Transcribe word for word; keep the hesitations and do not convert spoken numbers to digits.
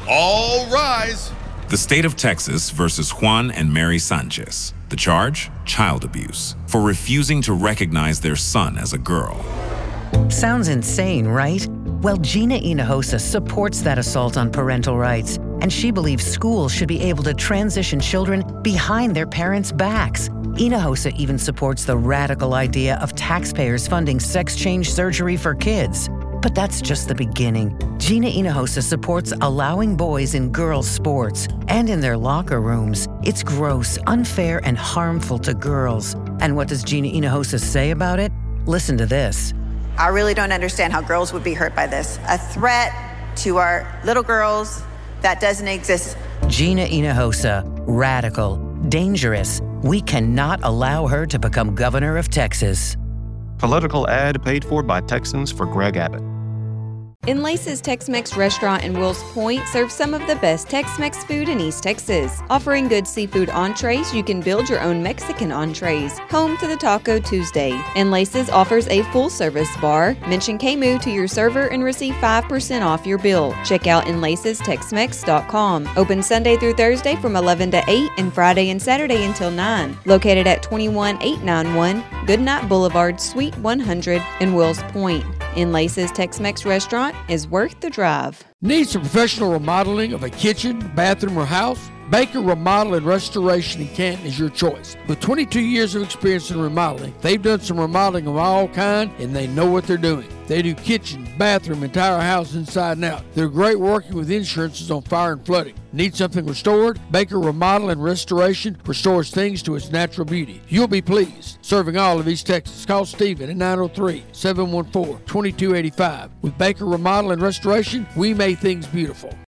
All rise. The state of Texas versus Juan and Mary Sanchez. The charge? Child abuse for refusing to recognize their son as a girl. Sounds insane, right? Well, Gina Hinojosa supports that assault on parental rights, and she believes schools should be able to transition children behind their parents' backs. Hinojosa even supports the radical idea of taxpayers funding sex change surgery for kids. But that's just the beginning. Gina Hinojosa supports allowing boys in girls' sports and in their locker rooms. It's gross, unfair, and harmful to girls. And what does Gina Hinojosa say about it? Listen to this. I really don't understand how girls would be hurt by this. A threat to our little girls that doesn't exist. Gina Hinojosa, radical, dangerous. We cannot allow her to become governor of Texas. Political ad paid for by Texans for Greg Abbott. Enlace's Tex-Mex restaurant in Wills Point serves some of the best Tex-Mex food in East Texas. Offering good seafood entrees, you can build your own Mexican entrees. Home to the Taco Tuesday. Enlace's offers a full-service bar. Mention K-Moo to your server and receive five percent off your bill. Check out enlaces tex mex dot com. Open Sunday through Thursday from eleven to eight and Friday and Saturday until nine. Located at twenty-one eight ninety-one Goodnight Boulevard, Suite one hundred in Wills Point. Enlace's Tex-Mex restaurant is worth the drive. Need some professional remodeling of a kitchen, bathroom, or house? Baker Remodel and Restoration in Canton is your choice. With twenty-two years of experience in remodeling, they've done some remodeling of all kind, and they know what they're doing. They do kitchen, bathroom, entire house inside and out. They're great working with insurances on fire and flooding. Need something restored? Baker Remodel and Restoration restores things to its natural beauty. You'll be pleased. Serving all of East Texas. Call Stephen at nine oh three, seven one four, two two eight five. With Baker Remodel and Restoration, we make things beautiful.